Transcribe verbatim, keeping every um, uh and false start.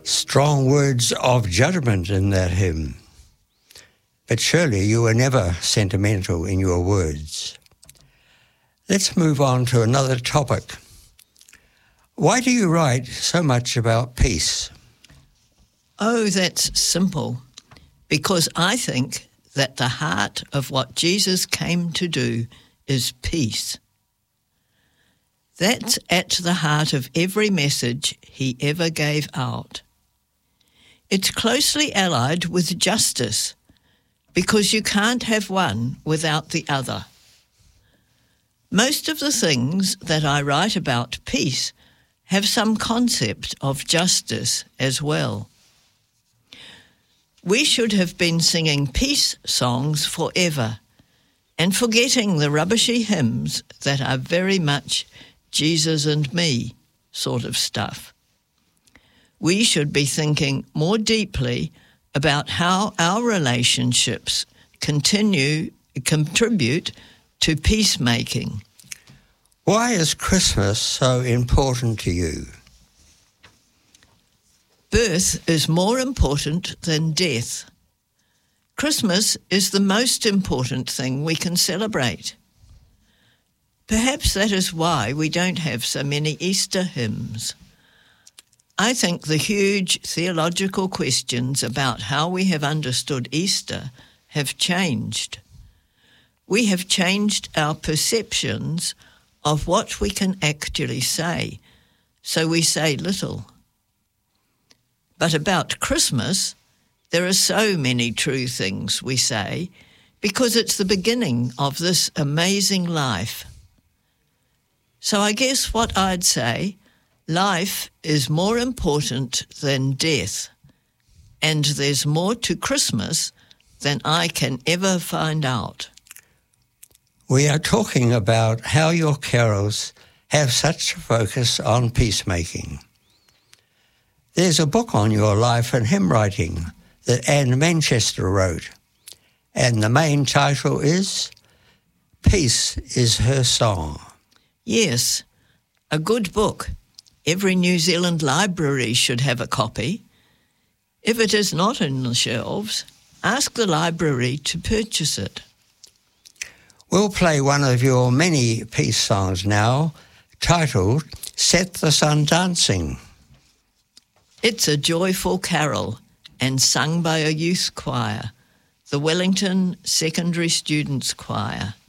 Strong words of judgment in that hymn. But surely you were never sentimental in your words. Let's move on to another topic. Why do you write so much about peace? Oh, that's simple. Because I think that the heart of what Jesus came to do is peace. That's at the heart of every message he ever gave out. It's closely allied with justice, because you can't have one without the other. Most of the things that I write about peace have some concept of justice as well. We should have been singing peace songs forever and forgetting the rubbishy hymns that are very much Jesus and me sort of stuff. We should be thinking more deeply about how our relationships continue, contribute to peacemaking. Why is Christmas so important to you? Birth is more important than death. Christmas is the most important thing we can celebrate. Perhaps that is why we don't have so many Easter hymns. I think the huge theological questions about how we have understood Easter have changed. We have changed our perceptions of what we can actually say, so we say little. But about Christmas, there are so many true things we say because it's the beginning of this amazing life. So I guess what I'd say, life is more important than death, and there's more to Christmas than I can ever find out. We are talking about how your carols have such a focus on peacemaking. There's a book on your life and hymn writing that Anne Manchester wrote, and the main title is Peace is Her Song. Yes, a good book. Every New Zealand library should have a copy. If it is not in the shelves, ask the library to purchase it. We'll play one of your many peace songs now, titled Set the Sun Dancing. It's a joyful carol and sung by a youth choir, the Wellington Secondary Students Choir.